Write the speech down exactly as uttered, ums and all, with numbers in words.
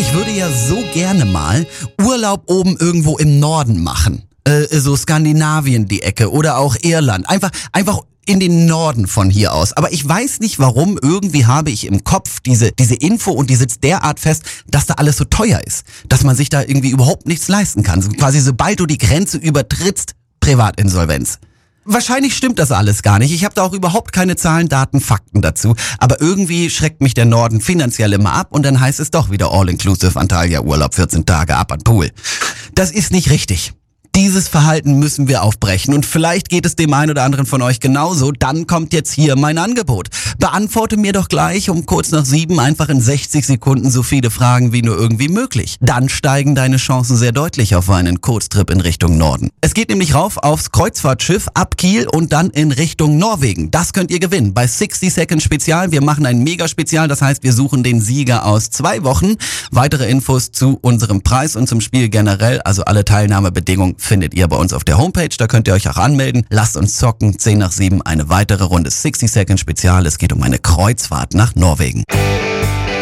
ich würde ja so gerne mal Urlaub oben irgendwo im Norden machen. Äh, so Skandinavien die Ecke oder auch Irland. Einfach, einfach in den Norden von hier aus. Aber ich weiß nicht warum, irgendwie habe ich im Kopf diese, diese Info und die sitzt derart fest, dass da alles so teuer ist. Dass man sich da irgendwie überhaupt nichts leisten kann. So quasi sobald du die Grenze übertrittst, Privatinsolvenz. Wahrscheinlich stimmt das alles gar nicht. Ich habe da auch überhaupt keine Zahlen, Daten, Fakten dazu. Aber irgendwie schreckt mich der Norden finanziell immer ab und dann heißt es doch wieder All-Inclusive Antalya-Urlaub, vierzehn Tage ab an Pool. Das ist nicht richtig. Dieses Verhalten müssen wir aufbrechen und vielleicht geht es dem einen oder anderen von euch genauso. Dann kommt jetzt hier mein Angebot. Beantworte mir doch gleich um kurz nach sieben einfach in sechzig Sekunden so viele Fragen wie nur irgendwie möglich. Dann steigen deine Chancen sehr deutlich auf einen Kurztrip in Richtung Norden. Es geht nämlich rauf aufs Kreuzfahrtschiff ab Kiel und dann in Richtung Norwegen. Das könnt ihr gewinnen bei sixty Second Spezial. Wir machen ein Mega-Spezial, das heißt, wir suchen den Sieger aus zwei Wochen. Weitere Infos zu unserem Preis und zum Spiel generell, also alle Teilnahmebedingungen, findet ihr bei uns auf der Homepage. Da könnt ihr euch auch anmelden. Lasst uns zocken. zehn nach sieben eine weitere Runde sixty Second Spezial. Es geht um eine Kreuzfahrt nach Norwegen.